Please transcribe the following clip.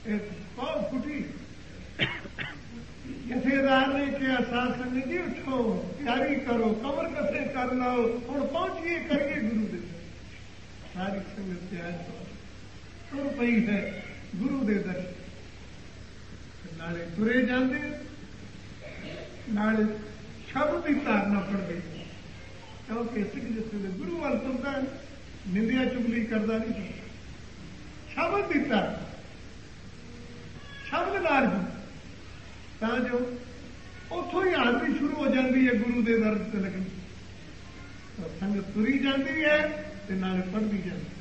ਬਹੁਤ ਫੁੱਟੀ। ਜਥੇਦਾਰ ਨੇ ਕਿਹਾ ਸਾਧ ਸੰਗਤ ਜੀ ਉਠੋ, ਤਿਆਰੀ ਕਰੋ, ਕਮਰ ਕੱਸੇ ਕਰ ਲਾਓ, ਹੁਣ ਪਹੁੰਚੀਏ ਕਰੀਏ ਗੁਰੂ ਦੇ। ਸਾਰੀ ਸੰਗਤ ਤਿਆਰ ਤੁਰ ਪਈ ਹੈ ਗੁਰੂ ਦੇ ਦਰਸ਼ਨ। ਨਾਲੇ ਤੁਰੇ ਜਾਂਦੇ, ਨਾਲੇ ਸ਼ਬਦ ਦੀ ਧਾਰਨਾ ਪੜਦੇ, ਕਿਉਂਕਿ ਸਿੱਖ ਜਿੱਥੇ ਦੇ ਗੁਰੂ ਵੱਲ ਤੁਰਦਾ ਨਿੰਦਿਆ ਚੁਗਲੀ ਕਰਦਾ ਨਹੀਂ। ਸ਼ਬਦ ਦੀ ਧਾਰਨਾ, ਸ਼ਬਦ ਨਾਲ ਹੀ, ਤਾਂ ਜੋ ਉੱਥੋਂ ਹੀ ਹਾਜ਼ਰੀ ਸ਼ੁਰੂ ਹੋ ਜਾਂਦੀ ਹੈ ਗੁਰੂ ਦੇ ਦਰ ਤੇ ਲੱਗਣੀ। ਸੰਗਤ ਤੁਰੀ ਜਾਂਦੀ ਹੈ ਤੇ ਨਾਲੇ ਪੜ੍ਹਦੀ ਜਾਂਦੀ।